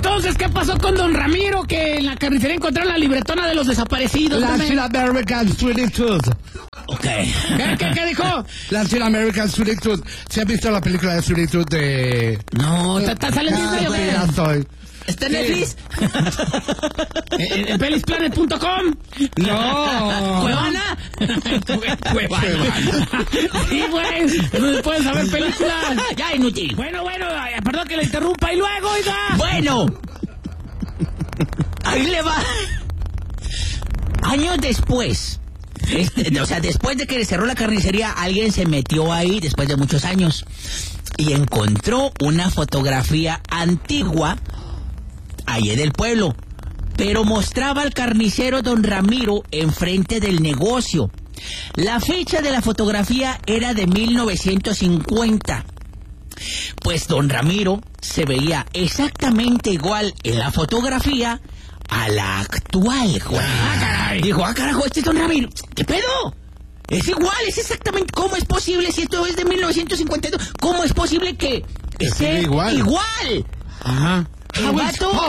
entonces, ¿qué pasó con don Ramiro? Que en la carnicería encontraron la libretona de los desaparecidos. Latin American Sweet Tooth. Ok. ¿Qué dijo? Latin American Sweet Tooth. ¿Se ha visto la película de Sweet Tooth de...? No, está saliendo ya soy. ¿Está en Netflix? ¿En pelisplanet.com? No. ¿Cuevana? Cuevana. Sí, pues. Donde pueden saber películas. Ya, inútil. Bueno, perdón que le interrumpa. Y luego, oiga. Bueno. Ahí le va. Años después. Después de que le cerró la carnicería, alguien se metió ahí después de muchos años y encontró una fotografía antigua allí del pueblo, pero mostraba al carnicero don Ramiro enfrente del negocio. La fecha de la fotografía era de 1950. Pues don Ramiro se veía exactamente igual en la fotografía a la actual, güey. Dijo, carajo, este es don Ramiro. ¿Qué pedo? Es igual, es exactamente. ¿Cómo es posible si esto es de 1952? ¿Cómo es posible que esté igual? Ajá. El vato...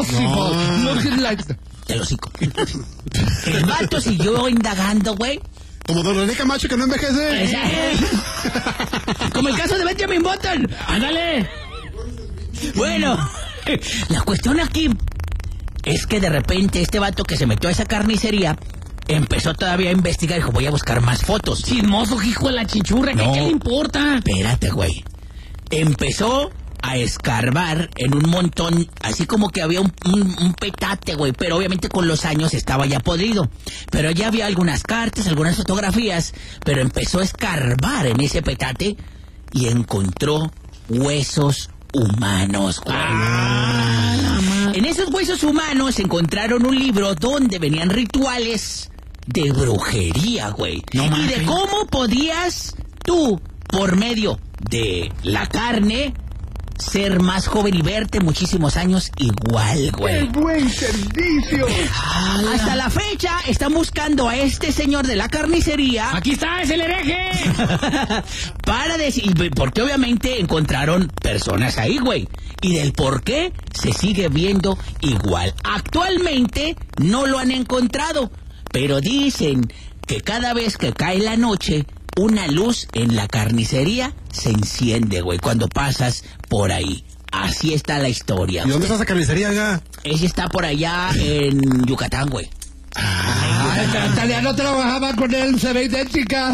Te lo cico. El vato siguió indagando, güey. Como don René Camacho que no envejece. Como el caso de Benjamin Button. Ándale. Bueno, la cuestión aquí es que de repente este vato que se metió a esa carnicería empezó todavía a investigar y dijo, voy a buscar más fotos. Chismoso, hijo de la chichurra, ¿qué le importa? Espérate, güey. Empezó a escarbar en un montón, así como que había un petate, güey, pero obviamente con los años estaba ya podrido. Pero ya había algunas cartas, algunas fotografías, pero empezó a escarbar en ese petate y encontró huesos humanos, güey. En esos huesos humanos encontraron un libro donde venían rituales de brujería, güey. Y de cómo podías tú, por medio de la carne, ser más joven y verte muchísimos años igual, güey. ¡Qué buen servicio! Hasta la fecha están buscando a este señor de la carnicería. Aquí está, es el hereje. Para decir, porque obviamente encontraron personas ahí, güey. Y del por qué se sigue viendo igual. Actualmente no lo han encontrado, pero dicen que cada vez que cae la noche, una luz en la carnicería se enciende, güey, cuando pasas por ahí. Así está la historia. ¿Y dónde está esa carnicería, ya? Ella está por allá en Yucatán, güey. Natalia no trabajaba con él, se ve idéntica.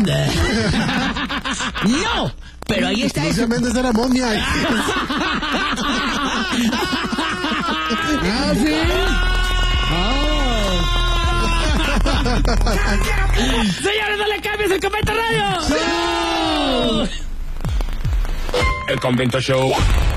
No, pero ahí está eso. Méndez era momia. ¿Sí? Señores, no le cambies el Convento Radio. El Convento Show.